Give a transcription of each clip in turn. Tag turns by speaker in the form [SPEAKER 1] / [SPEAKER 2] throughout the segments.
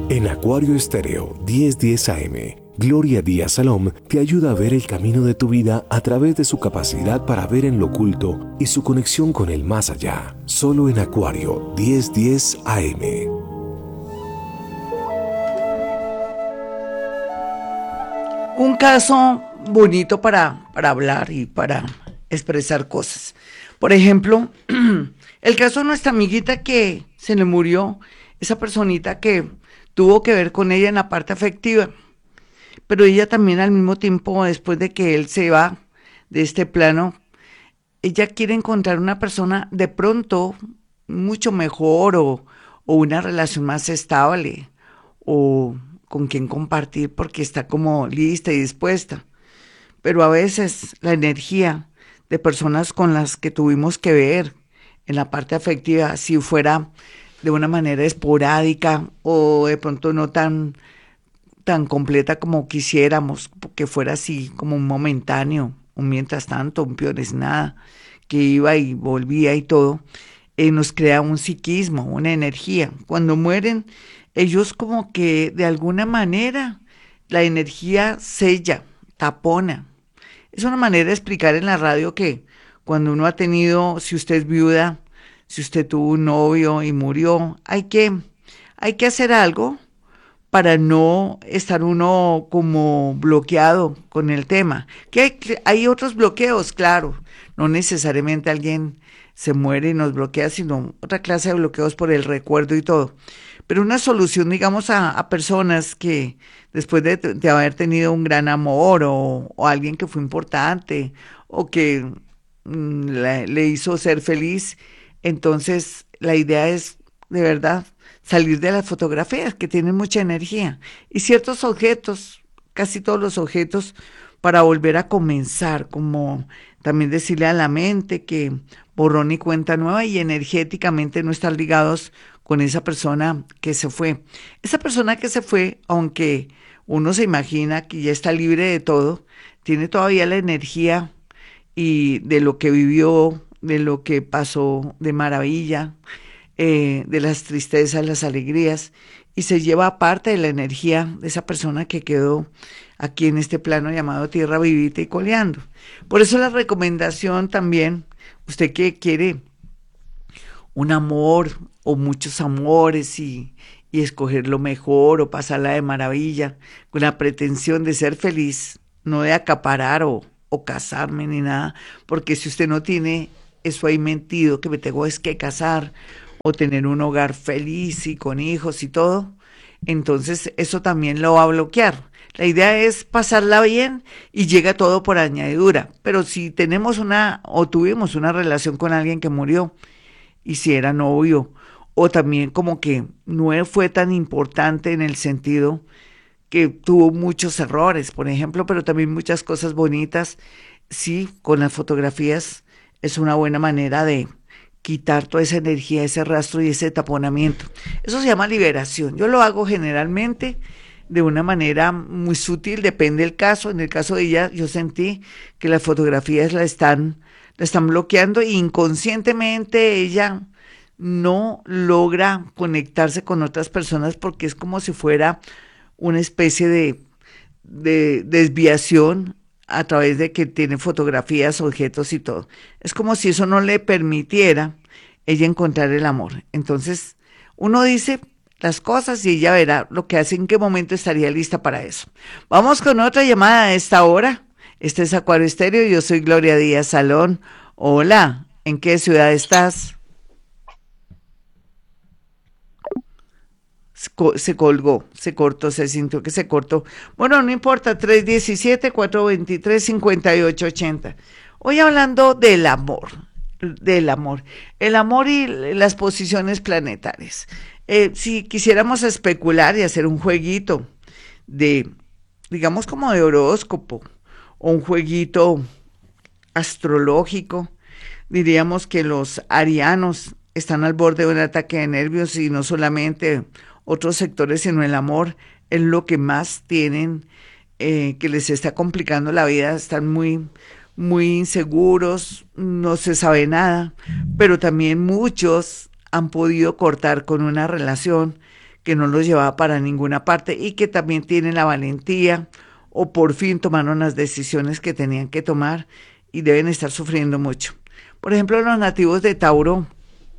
[SPEAKER 1] En Acuario Estéreo 1010 AM, Gloria Díaz Salom te ayuda a ver el camino de tu vida a través de su capacidad para ver en lo oculto y su conexión con el más allá. Solo en Acuario 1010 AM.
[SPEAKER 2] Un caso bonito para hablar y para expresar cosas. Por ejemplo, el caso de nuestra amiguita que se le murió, esa personita que tuvo que ver con ella en la parte afectiva, pero ella también al mismo tiempo, después de que él se va de este plano, ella quiere encontrar una persona de pronto mucho mejor o una relación más estable o con quien compartir porque está como lista y dispuesta. Pero a veces la energía de personas con las que tuvimos que ver en la parte afectiva, si fuera de una manera esporádica o de pronto no tan completa como quisiéramos, que fuera así como un momentáneo, un mientras tanto, un peor es nada, que iba y volvía y todo, nos crea un psiquismo, una energía. Cuando mueren, ellos como que de alguna manera la energía sella, tapona. Es una manera de explicar en la radio que cuando uno ha tenido, si usted es viuda, si usted tuvo un novio y murió, hay que hacer algo para no estar uno como bloqueado con el tema. Hay otros bloqueos, claro, no necesariamente alguien se muere y nos bloquea, sino otra clase de bloqueos por el recuerdo y todo. Pero una solución, digamos, a personas que después de haber tenido un gran amor o alguien que fue importante o que le hizo ser feliz, entonces la idea es de verdad salir de las fotografías que tienen mucha energía y ciertos objetos, casi todos los objetos, para volver a comenzar, como también decirle a la mente que borrón y cuenta nueva y energéticamente no estar ligados con esa persona que se fue. Esa persona que se fue, aunque uno se imagina que ya está libre de todo, tiene todavía la energía y de lo que vivió, de lo que pasó de maravilla, de las tristezas, las alegrías, y se lleva parte de la energía de esa persona que quedó aquí en este plano llamado tierra vivita y coleando. Por eso la recomendación también, usted que quiere un amor o muchos amores y escoger lo mejor o pasarla de maravilla, con la pretensión de ser feliz, no de acaparar o casarme ni nada, porque si usted no tiene eso ahí mentido, que me tengo es que casar o tener un hogar feliz y con hijos y todo, entonces eso también lo va a bloquear. La idea es pasarla bien y llega todo por añadidura, pero si tenemos o tuvimos una relación con alguien que murió, y si era novio, o también como que no fue tan importante en el sentido que tuvo muchos errores, por ejemplo, pero también muchas cosas bonitas, sí, con las fotografías es una buena manera de quitar toda esa energía, ese rastro y ese taponamiento. Eso se llama liberación. Yo lo hago generalmente de una manera muy sutil, depende del caso. En el caso de ella, yo sentí que las fotografías la están bloqueando e inconscientemente ella no logra conectarse con otras personas porque es como si fuera una especie de desviación a través de que tiene fotografías, objetos y todo. Es como si eso no le permitiera ella encontrar el amor. Entonces, uno dice las cosas y ella verá lo que hace, en qué momento estaría lista para eso. Vamos con otra llamada a esta hora. Este es Acuario Estéreo, yo soy Gloria Díaz Salón. Hola, ¿en qué ciudad estás? Se colgó, se cortó, se sintió que se cortó. Bueno, no importa, 317-423-5880. Hoy hablando del amor, el amor y las posiciones planetarias. Si quisiéramos especular y hacer un jueguito de, digamos como de horóscopo, o un jueguito astrológico, diríamos que los arianos están al borde de un ataque de nervios y no solamente otros sectores, sino el amor es lo que más tienen, que les está complicando la vida, están muy inseguros, no se sabe nada, pero también muchos han podido cortar con una relación que no los llevaba para ninguna parte y que también tienen la valentía o por fin tomaron las decisiones que tenían que tomar y deben estar sufriendo mucho. Por ejemplo, los nativos de Tauro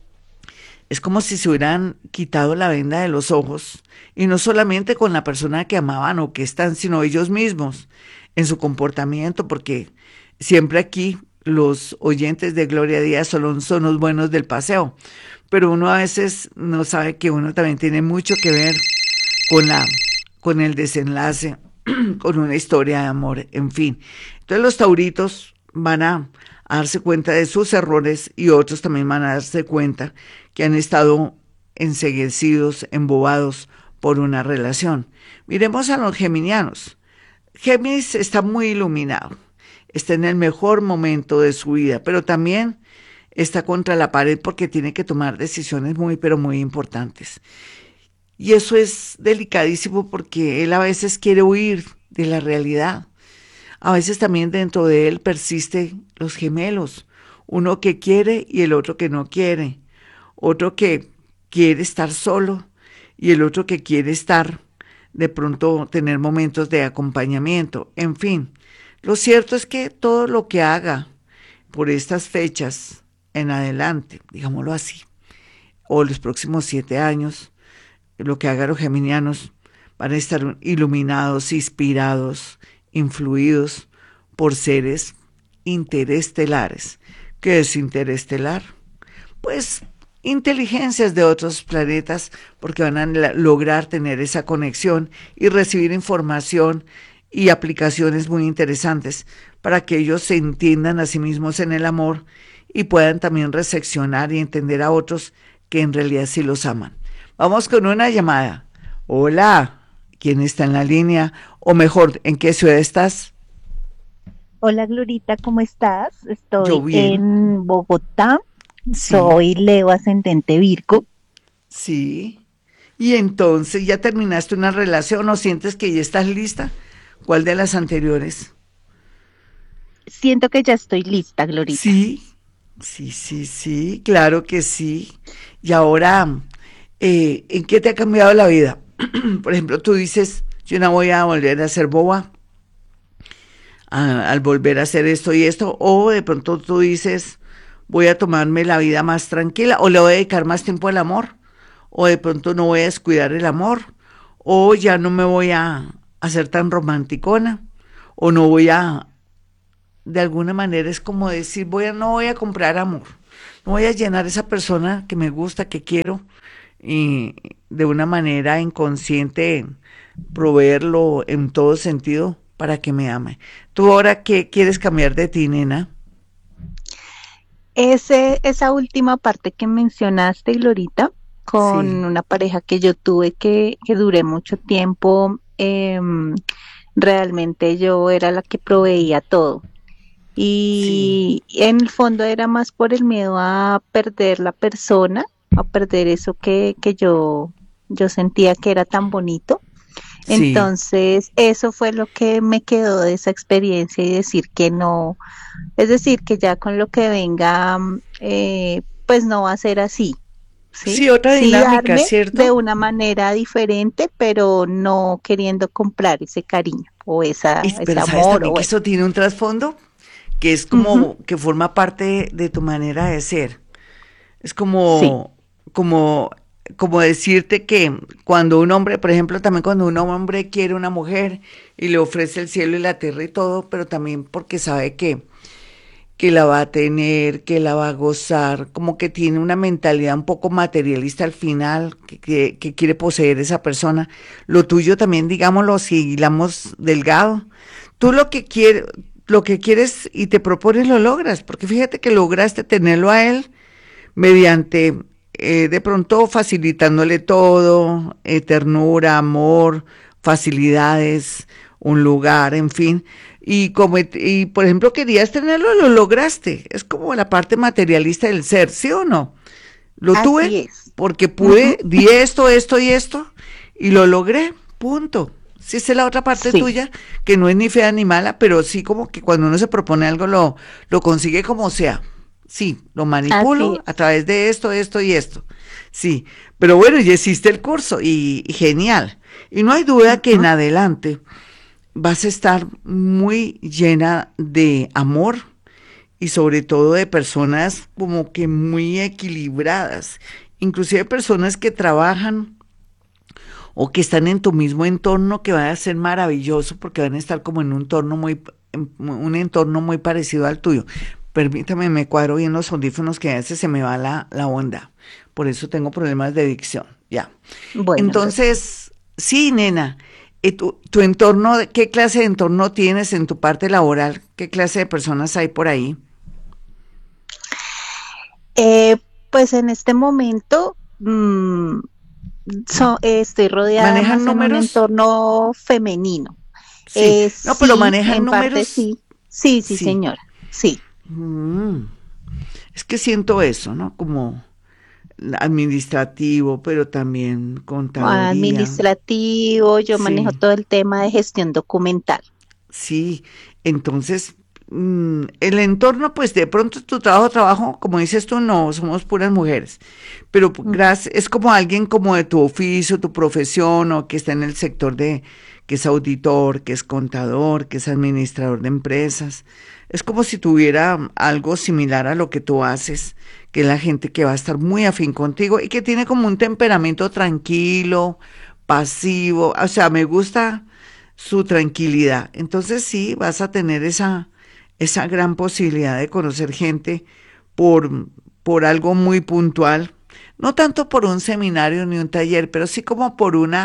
[SPEAKER 2] es como si se hubieran quitado la venda de los ojos y no solamente con la persona que amaban o que están, sino ellos mismos en su comportamiento, porque siempre aquí los oyentes de Gloria Díaz son los buenos del paseo, pero uno a veces no sabe que uno también tiene mucho que ver con con el desenlace, con una historia de amor, en fin. Entonces los tauritos van a darse cuenta de sus errores y otros también van a darse cuenta que han estado enceguecidos, embobados por una relación. Miremos a los geminianos. Géminis está muy iluminado, está en el mejor momento de su vida, pero también está contra la pared porque tiene que tomar decisiones muy, pero muy importantes. Y eso es delicadísimo porque él a veces quiere huir de la realidad. A veces también dentro de él persisten los gemelos, uno que quiere y el otro que no quiere, otro que quiere estar solo y el otro que quiere estar, de pronto tener momentos de acompañamiento, en fin. Lo cierto es que todo lo que haga por estas fechas en adelante, digámoslo así, o los próximos 7 años, lo que hagan los geminianos van a estar iluminados, inspirados, influidos por seres interestelares. ¿Qué es interestelar? Pues inteligencias de otros planetas, porque van a lograr tener esa conexión y recibir información y aplicaciones muy interesantes para que ellos se entiendan a sí mismos en el amor y puedan también recepcionar y entender a otros que en realidad sí los aman. Vamos con una llamada. Hola, ¿quién está en la línea? O mejor, ¿en qué ciudad estás?
[SPEAKER 3] Hola Glorita, ¿cómo estás?
[SPEAKER 2] Yo
[SPEAKER 3] Estoy
[SPEAKER 2] bien.
[SPEAKER 3] en Bogotá,
[SPEAKER 2] Sí,
[SPEAKER 3] soy Leo ascendente Virgo.
[SPEAKER 2] sí. Y entonces, ¿ya terminaste una relación o sientes que ya estás lista? ¿Cuál de las anteriores?
[SPEAKER 3] Siento que ya estoy lista, Glorita.
[SPEAKER 2] Sí, sí, claro que sí. Y ahora, ¿en qué te ha cambiado la vida? Por ejemplo, tú dices, yo no voy a volver a ser boba al volver a hacer esto y esto, o de pronto tú dices, voy a tomarme la vida más tranquila, o le voy a dedicar más tiempo al amor, o de pronto no voy a descuidar el amor, o ya no me voy a hacer tan romanticona, o no voy a, de alguna manera es como decir, no voy a comprar amor, no voy a llenar a esa persona que me gusta, que quiero, y de una manera inconsciente proveerlo en todo sentido para que me ame. ¿Tú ahora qué quieres cambiar de ti, nena?
[SPEAKER 3] Esa última parte que mencionaste, Glorita, con
[SPEAKER 2] Sí,
[SPEAKER 3] una pareja que yo tuve que duré mucho tiempo, realmente yo era la que proveía todo.
[SPEAKER 2] sí,
[SPEAKER 3] Y en el fondo era más por el miedo a perder la persona, a perder eso que yo sentía que era tan bonito.
[SPEAKER 2] sí.
[SPEAKER 3] Entonces, eso fue lo que me quedó de esa experiencia y decir que no, es decir, que ya con lo que venga, pues no va a ser así, ¿sí?
[SPEAKER 2] Sí, otra
[SPEAKER 3] Sí
[SPEAKER 2] dinámica,
[SPEAKER 3] darme de
[SPEAKER 2] ¿cierto?
[SPEAKER 3] una manera diferente, pero no queriendo comprar ese cariño o ese
[SPEAKER 2] Pero sabes
[SPEAKER 3] amor o
[SPEAKER 2] también que
[SPEAKER 3] bueno.
[SPEAKER 2] eso tiene un trasfondo que es
[SPEAKER 3] Ujú,
[SPEAKER 2] como que forma parte de tu manera de ser. Es
[SPEAKER 3] sí,
[SPEAKER 2] como, como decirte que cuando un hombre, por ejemplo, también cuando un hombre quiere una mujer y le ofrece el cielo y la tierra y todo, pero también porque sabe que la va a tener, que la va a gozar, como que tiene una mentalidad un poco materialista al final, que quiere poseer esa persona. Lo tuyo también, digámoslo, si hilamos delgado. Tú lo que quieres y te propones lo logras, porque fíjate que lograste tenerlo a él mediante de pronto facilitándole todo, ternura, amor, facilidades, un lugar, en fin. Y por ejemplo, querías tenerlo, lo lograste. Es como la parte materialista del ser, ¿sí o no? Lo tuve
[SPEAKER 3] así es.
[SPEAKER 2] porque pude,
[SPEAKER 3] Ujú,
[SPEAKER 2] di esto y esto, y lo logré, punto. Sí, esa es la otra parte
[SPEAKER 3] sí,
[SPEAKER 2] tuya, que no es ni fea ni mala, pero sí como que cuando uno se propone algo lo consigue como sea. Sí, lo
[SPEAKER 3] así
[SPEAKER 2] manipulo a
[SPEAKER 3] es.
[SPEAKER 2] través de esto y esto. Sí, pero bueno, ya hiciste el curso y genial. Y no hay duda que en adelante vas a estar muy llena de amor y sobre todo de personas como que muy equilibradas, inclusive personas que trabajan o que están en tu mismo entorno, que va a ser maravilloso porque van a estar como en un entorno muy parecido al tuyo. Permítame, me cuadro bien los audífonos que a veces se me va la onda. Por eso tengo problemas de dicción. Ya.
[SPEAKER 3] Bueno, gracias.
[SPEAKER 2] Entonces, sí, nena, tu entorno, ¿qué clase de entorno tienes en tu parte laboral? ¿Qué clase de personas hay por ahí?
[SPEAKER 3] Eh, pues en este momento estoy rodeada
[SPEAKER 2] ¿Manejan
[SPEAKER 3] más en un
[SPEAKER 2] números?
[SPEAKER 3] entorno femenino.
[SPEAKER 2] Sí. No, pero
[SPEAKER 3] Sí,
[SPEAKER 2] manejan
[SPEAKER 3] en parte
[SPEAKER 2] números.
[SPEAKER 3] sí. Sí, sí,
[SPEAKER 2] Sí.
[SPEAKER 3] señora. Sí.
[SPEAKER 2] Mm, Es que siento eso, ¿no? Como administrativo, pero también contaduría.
[SPEAKER 3] Administrativo, yo manejo
[SPEAKER 2] Sí,
[SPEAKER 3] todo el tema de gestión documental.
[SPEAKER 2] sí. Entonces, el entorno, pues de pronto tu trabajo, como dices tú, no, somos puras mujeres, pero
[SPEAKER 3] Mm.
[SPEAKER 2] gracias, es como alguien como de tu oficio, tu profesión, o que está en el sector que es auditor, que es contador, que es administrador de empresas. Es como si tuviera algo similar a lo que tú haces, que es la gente que va a estar muy afín contigo y que tiene como un temperamento tranquilo, pasivo, o sea, me gusta su tranquilidad. Entonces sí, vas a tener esa gran posibilidad de conocer gente por, por algo muy puntual, no tanto por un seminario ni un taller, pero sí como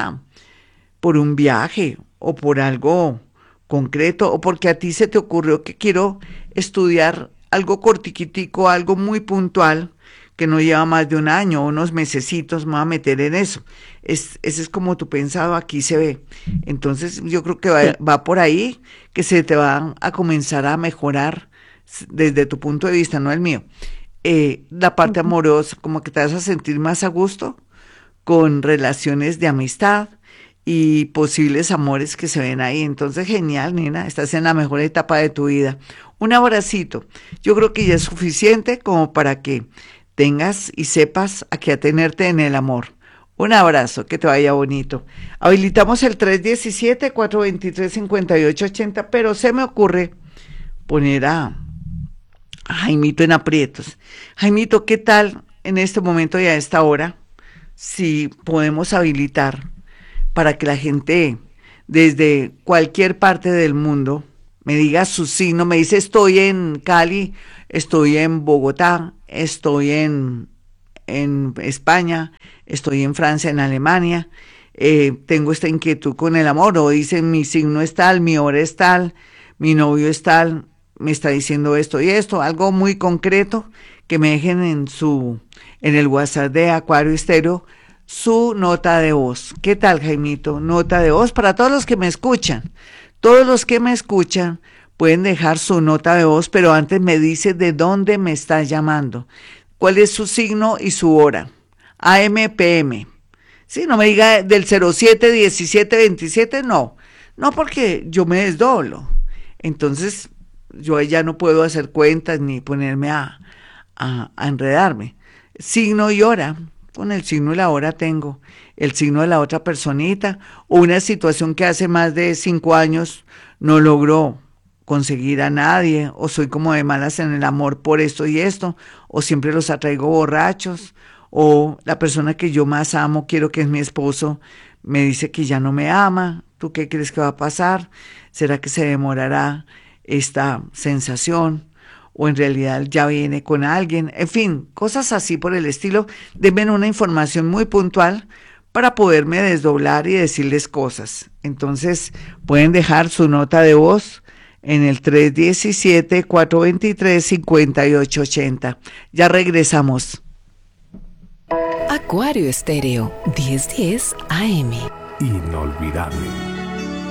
[SPEAKER 2] por un viaje o por algo concreto o porque a ti se te ocurrió que quiero estudiar algo cortiquitico, algo muy puntual que no lleva más de un año, unos mesecitos, me voy a meter en eso. Ese es como tu pensado, aquí se ve. Entonces yo creo que
[SPEAKER 3] Sí.
[SPEAKER 2] va por ahí, que se te va a comenzar a mejorar desde tu punto de vista, no el mío. La parte
[SPEAKER 3] Ujú.
[SPEAKER 2] amorosa, como que te vas a sentir más a gusto con relaciones de amistad y posibles amores que se ven ahí. Entonces, genial, nena, estás en la mejor etapa de tu vida. Un abracito. Yo creo que ya es suficiente como para que tengas y sepas a qué atenerte en el amor. Un abrazo, que te vaya bonito. Habilitamos el 317-423-5880, pero se me ocurre poner a Jaimito en aprietos. Jaimito, ¿qué tal en este momento y a esta hora si podemos habilitar para que la gente desde cualquier parte del mundo me diga su signo, me dice estoy en Cali, estoy en Bogotá, estoy en España, estoy en Francia, en Alemania, tengo esta inquietud con el amor, o dicen mi signo es tal, mi hora es tal, mi novio es tal, me está diciendo esto y esto, algo muy concreto que me dejen en el WhatsApp de Acuario Estéreo su nota de voz. ¿Qué tal, Jaimito? Nota de voz para todos los que me escuchan. Todos los que me escuchan pueden dejar su nota de voz, pero antes me dice de dónde me está llamando, cuál es su signo y su hora. AM, PM. Sí, no me diga del 07, 17, 27, no. No, porque yo me desdoblo. Entonces, yo ya no puedo hacer cuentas ni ponerme a enredarme. Signo y hora. Con el signo y la hora tengo el signo de la otra personita o una situación que hace más de 5 años no logró conseguir a nadie o soy como de malas en el amor por esto y esto o siempre los atraigo borrachos o la persona que yo más amo, quiero que es mi esposo, me dice que ya no me ama. ¿Tú qué crees que va a pasar? ¿Será que se demorará esta sensación? ¿O en realidad ya viene con alguien? En fin, cosas así por el estilo. Denme una información muy puntual para poderme desdoblar y decirles cosas. Entonces, pueden dejar su nota de voz en el 317-423-5880. Ya regresamos.
[SPEAKER 4] Acuario Estéreo 1010 AM.
[SPEAKER 1] Inolvidable.